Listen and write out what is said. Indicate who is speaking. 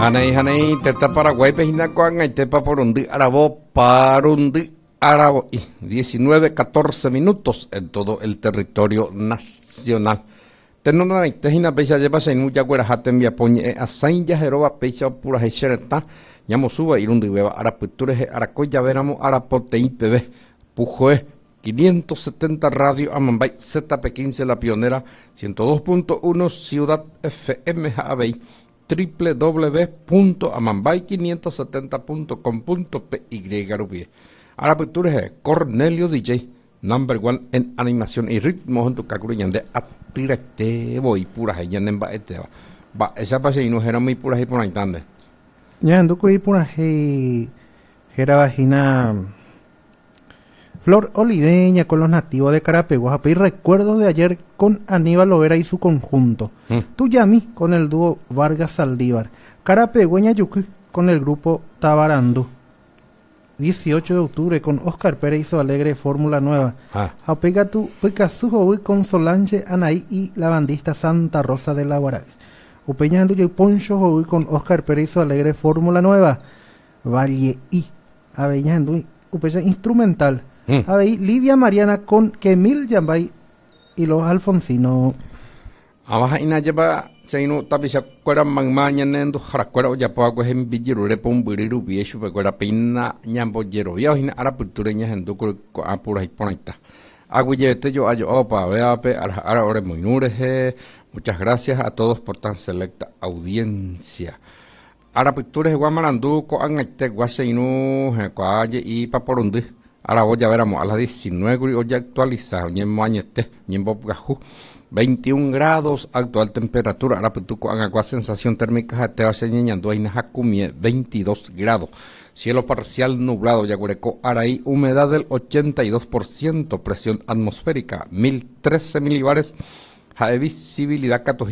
Speaker 1: Hanei, teta Paraguay, pejinacoan, tepa porundi, arabo, parundi, arabo, 19-14 minutos en todo el territorio nacional. Tenona tejina pecha lleva seinu yaguera hatem ya poñe asain ya jeroba pecha pura hechereta, llamo suba irundi beba araputure aracoya veramo arapotei pb, pujoe 570 Radio Amambay ZP15 La Pionera 102.1 Ciudad FM Javey www.amambay570.com.py Araputure Cornelio DJ Number 1 en animación y ritmo en tu cacuruñan de atirete voy pura en baete va esa pase y no era muy pura y por ahí tande
Speaker 2: ya ando coi pura y era vagina Flor Oliveña con los nativos de Carapeguá, y recuerdos de ayer con Aníbal Lovera y su conjunto. Tuyami con el dúo Vargas Saldívar. Carapegueña Yuki con el grupo Tabarandú. 18 de octubre con Oscar Pérez y su alegre Fórmula Nueva. Apega tu Picasujo con Solange Anaí y la bandista Santa Rosa de la Guaral. Upeña Anduyo Poncho hoy con Oscar Pérez y su alegre Fórmula Nueva. Valle y Aveña Anduy Upeña instrumental. Ahí Lidia Mariana con Kemil Yambay y los Alfonsinos.
Speaker 1: Abajo ina lleva seino tapisa cuera mangmaña nendo jaracuera o ya pago en billirure pon buriru viejo pecuera pina ñambo yero ya ina araputureña hendo apura y ponita aguillete yo ayo opa veape ara ore muy nureje. Muchas gracias a todos por tan selecta audiencia. Araputures guamarandú ko angate guaseinu hequaye y paporundi. Ahora voy a ver a las 19 hoy actualizado, ñembo añete, ñembo gajú, 21 grados, actual temperatura, ahora pues tú con agua sensación térmica, te vas enseñando, ahí Jacumie, 22 grados, cielo parcial nublado, Yaguareco, Araí, humedad del 82%, presión atmosférica, 1013 milibares, visibilidad 14.